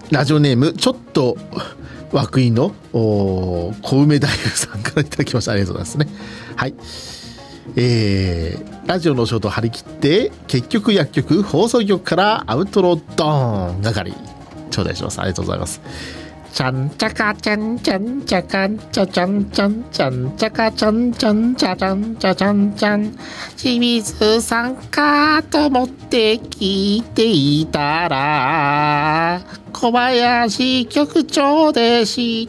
ラジオネームちょっと涌井の小梅太夫さんからいただきました。ありがとうございますね。はい、ラジオの仕事張り切って結局薬局放送局からアウトロドーン係頂戴します。ありがとうございます。ちゃんちゃかちゃんちゃんちゃかんちゃちゃんちゃんちゃんちゃかちゃんちゃんちゃちゃんちゃちゃんちゃん清水さんかと思って聞いていたら小林局長でした。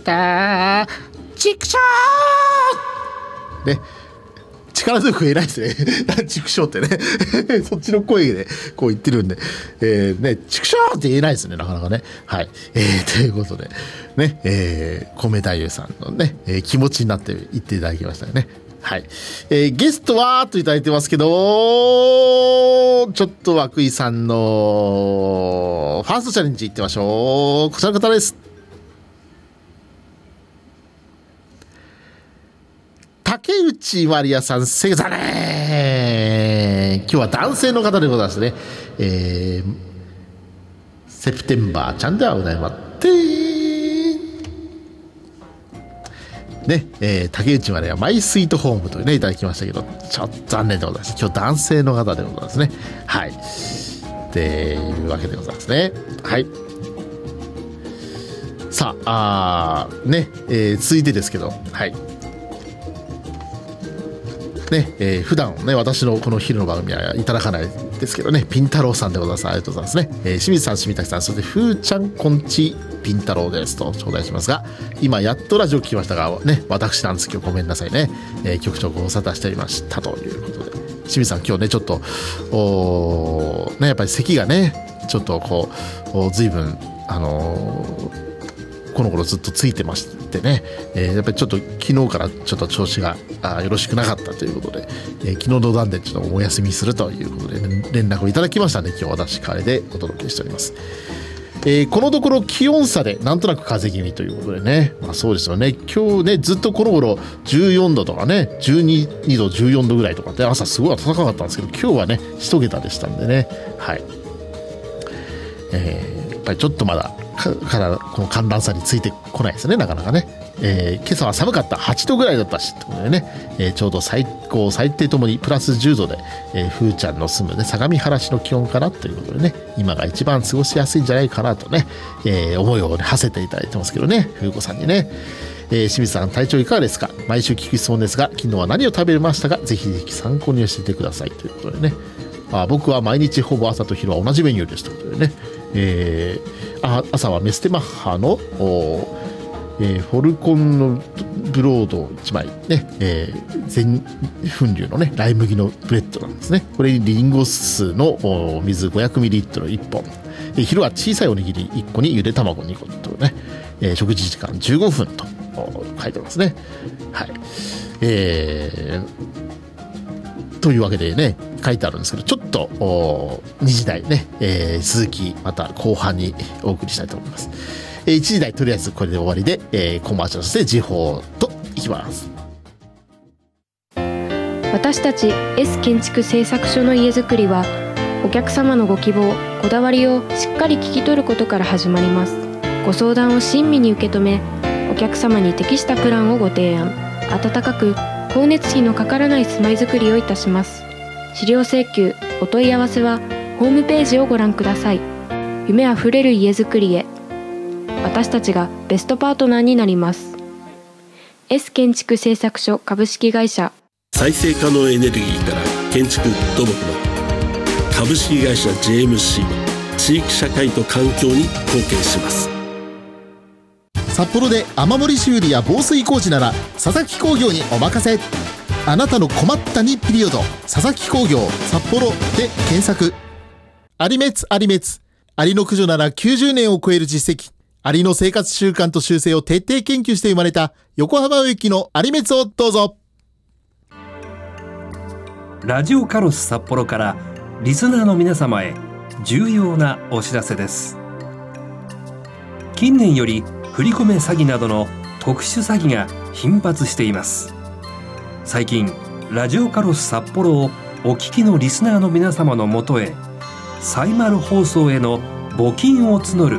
ちくしょうね、力強く偉いですね。ちくしょうってねそっちの声でこう言ってるんで、ね、ちくしょうって言えないですね、なかなかね。はい、ということでね、米太夫さんのね、気持ちになって言っていただきましたよね。はい、ゲストはといただいてますけど、ちょっと涌井さんのファーストチャレンジいってみましょう。こちらの方です。竹内まりやさん、せいさんね。今日は男性の方でございますね。セプテンバーちゃんではございまってね、竹内まりやマイスイートホームというねいただきましたけど、ちょっと残念でございます。今日男性の方でございますね。はい、っていうわけでございますね。はい、さあね、続いてですけど、はいね、普段ね私のこの昼の番組はいただかないですけどね、ピン太郎さんでございます。ありがとうございますね。清水さん、清滝さん、そしてふーちゃんこんちピン太郎ですと頂戴しますが、今やっとラジオ聞きましたがね、私なんですけどごめんなさいね、局長ご無沙汰しておりましたということで、清水さん今日ねちょっとねやっぱり咳がねちょっとこう随分この頃ずっとついてましてね、やっぱりちょっと昨日からちょっと調子がよろしくなかったということで、昨日の段でちょっとお休みするということで、連絡をいただきましたので、今日私代わりでお届けしております。このところ気温差でなんとなく風邪気味ということでね、まあ、そうですよね。今日ねずっとこの頃14度とかね12度14度ぐらいとかって朝すごい暖かかったんですけど、今日はね1桁でしたんでね、はい、やっぱりちょっとまだからこの寒暖差についてこないですね、なかなかね。今朝は寒かった、8度ぐらいだったしということでね、ちょうど最高最低ともにプラス10度で、ふーちゃんの住む、ね、相模原市の気温かなということでね、今が一番過ごしやすいんじゃないかなとね、思いを、ね、馳せていただいてますけどね、ふーこさんにね。清水さん体調いかがですか。毎週聞く質問ですが、昨日は何を食べましたか。ぜひぜひ参考にしていてくださいということでね。僕は毎日ほぼ朝と昼は同じメニューですということでね、朝はメステマッハのフォルコンのブロード1枚ね、全粉流のねライ麦のブレッドなんですね。これにリンゴ酢の水 500ml1 本、昼は小さいおにぎり1個にゆで卵2個とね、食事時間15分と書いてますね。はい、というわけでね書いてあるんですけど、ちょっと2時台ね、続きまた後半にお送りしたいと思います。1時台とりあえずこれで終わりで、コマーシャルして時報といきます。 私たち S 建築製作所の家づくりは、お客様のご希望こだわりをしっかり聞き取ることから始まります。ご相談を親身に受け止め、お客様に適したプランをご提案、温かく光熱費のかからない住まいづくりをいたします。資料請求お問い合わせはホームページをご覧ください。夢あふれる家づくりへ、私たちがベストパートナーになります。 S 建築製作所株式会社。 再生可能エネルギーから建築土木の株式会社 JMC は地域社会と環境に貢献します。 札幌で雨漏り修理や防水工事なら佐々木工業にお任せ。あなたの困ったにピリオド、佐々木工業札幌で検索。アリメツアリメツ、アリの駆除なら90年を超える実績、アリの生活習慣と習性を徹底研究して生まれた横浜駅のアリメツをどうぞ。 ラジオカロス札幌からリスナーの皆様へ重要なお知らせです。近年より振り込め詐欺などの特殊詐欺が頻発しています。最近ラジオカロス札幌をお聞きのリスナーの皆様のもとへ、サイマル放送への募金を募る